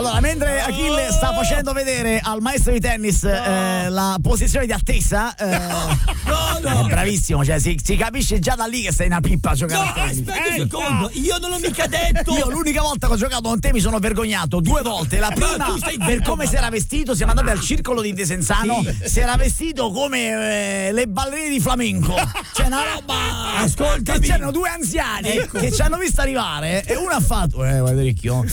Allora, mentre Achille sta facendo vedere al maestro di tennis la posizione di attesa, è bravissimo, cioè si capisce già da lì che sei una pippa a giocare a tennis. Aspetta un secondo, io non l'ho mica detto. Io l'unica volta che ho giocato con te mi sono vergognato 2 volte. La prima per come si era vestito, siamo andati al circolo di Desenzano, si era vestito come le ballerine di flamenco. C'è una roba. Ascolta, c'erano 2 anziani che ci hanno visto arrivare e uno ha fatto guarda ricchio.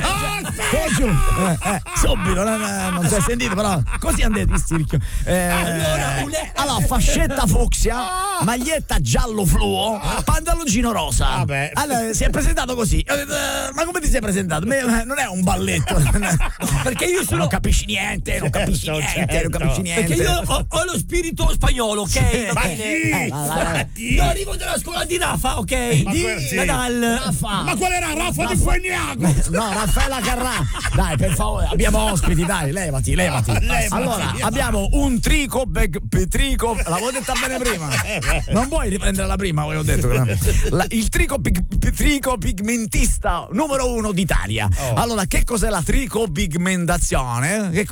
Subito, non si è sentito, però così hanno detto ricchio. Allora, fascetta fucsia, maglietta giallo fluo, pantaloncino rosa. Vabbè. Allora, si è presentato così. Ho detto, ma come ti sei presentato? Non è un balletto. Perché io sono. Non capisci niente, non capisci niente. Perché io ho lo spirito spagnolo, ok? Va bene. Io arrivo dalla scuola di Rafa, ok? Di Nadal. Rafa. Ma qual era Rafa di Fuegnago? No, Raffaella Carrà. Dai, per favore, abbiamo ospiti, dai, levati. Allora, abbiamo un trico, l'avevo detta bene prima. Non vuoi riprendere la prima, avevo detto. Il trico pigmentista numero 1 d'Italia. Allora, che cos'è la tricopigmentazione? Che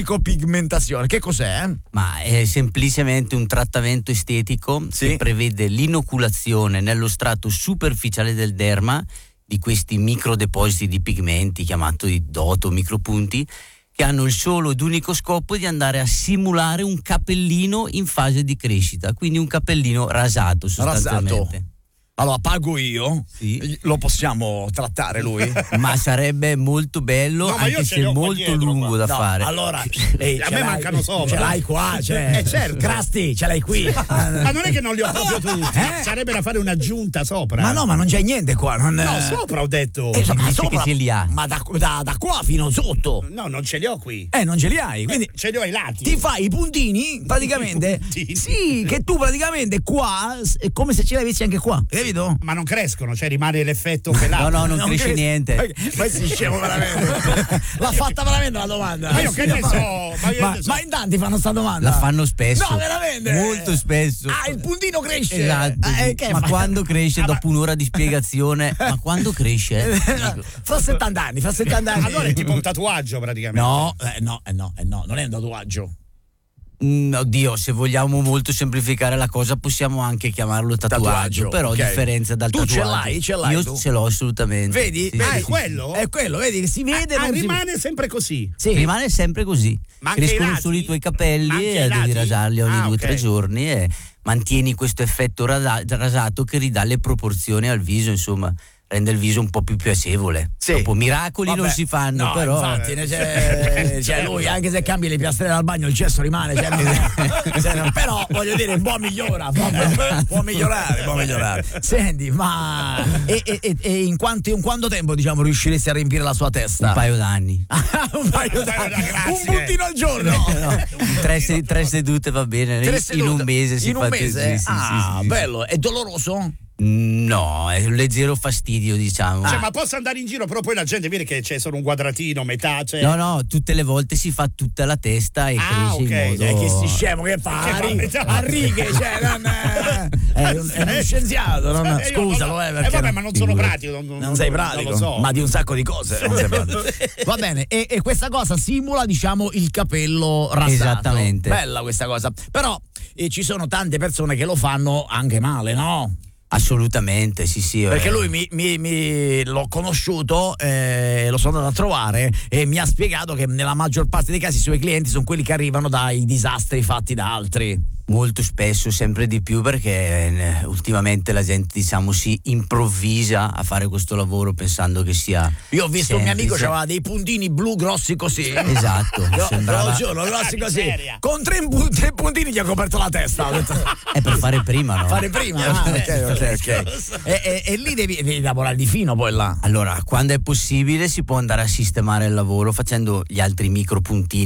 cos'è? Ma è semplicemente un trattamento estetico che prevede l'inoculazione nello strato superficiale del derma di questi microdepositi di pigmenti chiamati doto, micropunti, che hanno il solo ed unico scopo di andare a simulare un capellino in fase di crescita, quindi un capellino rasato sostanzialmente. Allora pago io, lo possiamo trattare lui? Ma sarebbe molto bello, anche se molto lungo da fare. Allora, a me mancano sopra. Ce l'hai qua, certo. Crasti, ce l'hai qui. Ma non è che non li ho proprio tutti. Sarebbe da fare un'aggiunta sopra. Ma no, ma non c'è niente qua. No, sopra ho detto. Ma sopra, che ce li ha. Ma da qua fino sotto. No, non ce li ho qui. Non ce li hai, quindi ce li ho ai lati. Ti fai i puntini, praticamente. Sì, che tu praticamente qua è come se ce li avessi anche qua. Capito? Ma non crescono, cioè rimane l'effetto pelato. No, non cresce niente. Ma si scemo veramente. L'ha fatta veramente la domanda. Ma io che ne so. Ma in tanti fanno sta domanda. La fanno spesso. No, veramente. Molto spesso. Il puntino cresce. Esatto. Ma quando cresce, dopo un'ora di spiegazione, ma quando cresce? Fra 70 anni. Allora è tipo un tatuaggio praticamente. No, non è un tatuaggio. Oddio, se vogliamo molto semplificare la cosa possiamo anche chiamarlo tatuaggio, però a differenza dal tatuaggio. Ce l'hai io tu? ce l'ho assolutamente. Vedi? È quello? È quello, vedi che si vede. Rimane sempre così. Sì, rimane sempre così. Crescono solo i tuoi capelli e devi rasarli ogni 2 o 3 giorni e mantieni questo effetto rasato che ridà le proporzioni al viso, insomma. Rende il viso un po' più piacevole. Dopo miracoli non si fanno, però. Infatti, cioè lui, anche se cambi le piastrelle al bagno, il cesso rimane. Però voglio dire, può migliorare. Senti, ma in quanto tempo, diciamo, riusciresti a riempire la sua testa? Un paio d'anni. Un puntino al giorno. 3 sedute va bene. In un mese si fa. Sì, bello. È doloroso? No, è un leggero fastidio, diciamo. Ma posso andare in giro, però poi la gente vede che c'è solo un quadratino, metà. No, tutte le volte si fa tutta la testa e cresce in modo. Che si scemo che fa a righe, è uno scienziato. Scusalo, perché vabbè, ma non sono pratico. Non sei pratico, non lo so. ma di un sacco di cose. Non sei pratico. Va bene, e questa cosa simula, diciamo, il capello rasato. Esattamente. Bella questa cosa. Però ci sono tante persone che lo fanno anche male, no? Assolutamente, sì. Perché lui mi l'ho conosciuto, lo sono andato a trovare e mi ha spiegato che nella maggior parte dei casi i suoi clienti sono quelli che arrivano dai disastri fatti da altri. Molto spesso, sempre di più, perché ultimamente la gente, diciamo, si improvvisa a fare questo lavoro pensando che sia. Io ho visto semplice. Un mio amico che aveva dei puntini blu grossi così. Esatto, sembrava. Grossi così. Con 3 puntini gli ha coperto la testa. È per fare prima, no? Fare prima. Ok. E lì devi lavorare di fino poi là. Allora, quando è possibile si può andare a sistemare il lavoro facendo gli altri micro puntini